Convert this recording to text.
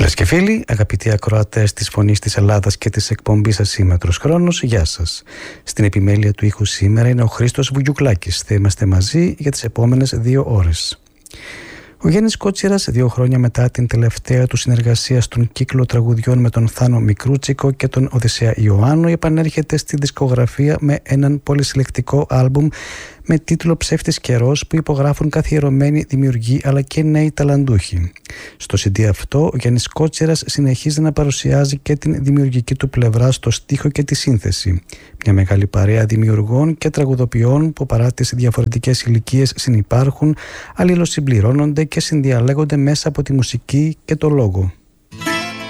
Φίλες και φίλοι, αγαπητοί ακροατές της Φωνής της Ελλάδας και της εκπομπής Ασύμμετρος Χρόνος, γεια σας. Στην επιμέλεια του ήχου σήμερα είναι ο Χρήστος Βουγιουκλάκης. Θα είμαστε μαζί για τις επόμενες 2 ώρες. Ο Γιάννης Κότσιρας, 2 χρόνια μετά την τελευταία του συνεργασία στον κύκλο τραγουδιών με τον Θάνο Μικρούτσικο και τον Οδυσσέα Ιωάννου, επανέρχεται στη δισκογραφία με έναν πολυσυλλεκτικό άλμπουμ με τίτλο «Ψεύτης καιρός», που υπογράφουν καθιερωμένοι δημιουργοί αλλά και νέοι ταλαντούχοι. Στο CD αυτό, ο Γιάννης Κότσιρας συνεχίζει να παρουσιάζει και την δημιουργική του πλευρά στο στίχο και τη σύνθεση. Μια μεγάλη παρέα δημιουργών και τραγουδοποιών που παρά τις διαφορετικές ηλικίες συνυπάρχουν, αλληλοσυμπληρώνονται και συνδιαλέγονται μέσα από τη μουσική και το λόγο.